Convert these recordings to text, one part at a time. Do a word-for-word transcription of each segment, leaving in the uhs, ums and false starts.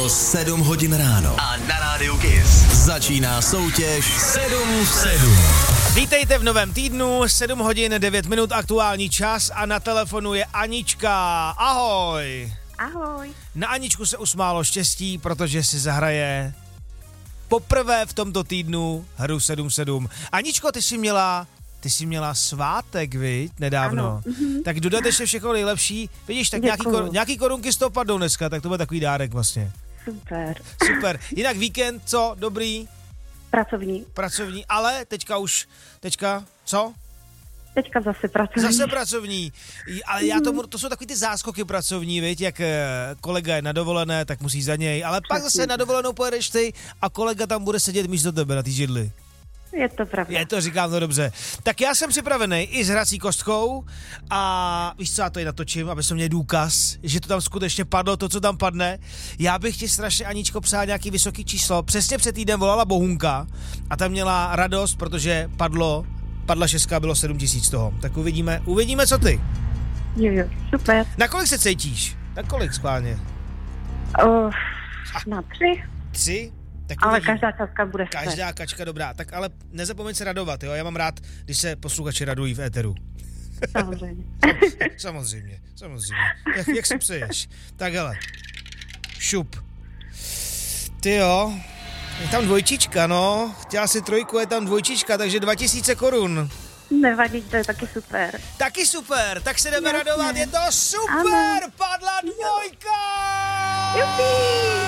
Bylo sedm hodin ráno. A na rádiu Kiss začíná soutěž sedm v sedm. Vítejte v novém týdnu, sedm hodin devět minut aktuální čas a na telefonu je Anička. Ahoj. Ahoj. Na Aničku se usmálo štěstí, protože si zahraje poprvé v tomto týdnu hru sedm sedm. Aničko, ty jsi měla, ty jsi měla svátek, viď, nedávno. Ano. Mhm. Tak dodatečně všechno nejlepší. Vidíš, tak nějaký, kor, nějaký korunky z toho padnou dneska, tak to bude takový dárek vlastně. Super. Super. Jinak víkend, co? Dobrý? Pracovní. Pracovní, ale teďka už, teďka, co? Teďka zase pracovní. Zase pracovní, ale já tomu, to jsou takový ty záskoky pracovní, viď, jak kolega je na dovolené, tak musí za něj, ale pak zase na dovolenou pojedeš ty a kolega tam bude sedět místo tebe na té židli. Je to pravda. Je to, říkám to dobře. Tak já jsem připravený i s hrací kostkou a víš co, já to i natočím, aby jsem měl důkaz, že to tam skutečně padlo, to, co tam padne. Já bych ti strašně, Aničko, přál nějaký vysoký číslo. Přesně před týdnem volala Bohunka a tam měla radost, protože padlo, padla šestka, bylo sedm tisíc toho. Tak uvidíme, uvidíme, co ty. Jo, jo, super. Na kolik se cítíš? Na kolik schválně? Uh, na tři. Tři? Tak Ale uvidíme. každá částka bude super. Každá kačka dobrá, tak ale nezapomeň se radovat, jo? Já mám rád, když se posluchači radují v éteru. Samozřejmě. Samozřejmě, samozřejmě. Jak, jak si přeješ? Tak hele. Šup. Ty jo. Je tam dvojčička, no. Chtěla si trojku, je tam dvojčička, takže dva tisíce korun. Nevadí, to je taky super. Taky super, tak se jdeme Jasně. radovat, je to super, Ano. padla dvojka! Jupi!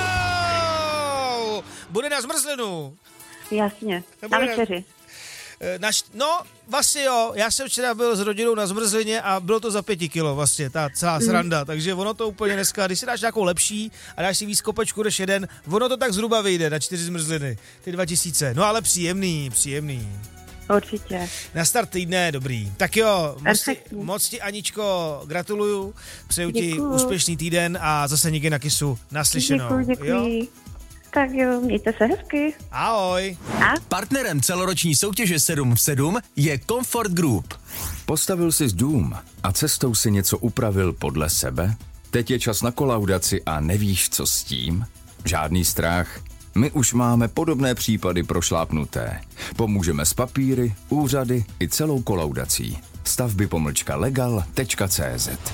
Bude na zmrzlinu. Jasně, Nebo na ne- večeři. Naš, no, vlastně jo, já jsem včera byl s rodinou na zmrzlině a bylo to za pěti kilo vlastně, ta celá sranda, mm. takže ono to úplně dneska, když si dáš nějakou lepší a dáš si víc kopečku než jeden, ono to tak zhruba vyjde na čtyři zmrzliny, ty dva tisíce, no ale příjemný, příjemný. Určitě. Na start týdne, dobrý. Tak jo, moc ti, Perfektní. moc ti, Aničko, gratuluju, přeju ti Děkuju. úspěšný týden a zase někdy na Kisu naslyšenou. Děkuji, Jo? děkuji. Tak jo, mějte se hezky. Ahoj. A? Partnerem celoroční soutěže sedm v sedm je Comfort Group. Postavil jsi dům a cestou si něco upravil podle sebe? Teď je čas na kolaudaci a nevíš, co s tím? Žádný strach. My už máme podobné případy prošlápnuté. Pomůžeme s papíry, úřady i celou kolaudací. Stavby pomlčka legal tečka cé zet.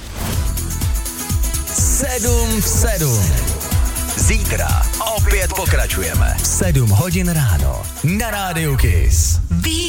sedm v sedm. Zítra opět pokračujeme. sedm hodin ráno na rádiu Kiss. Ví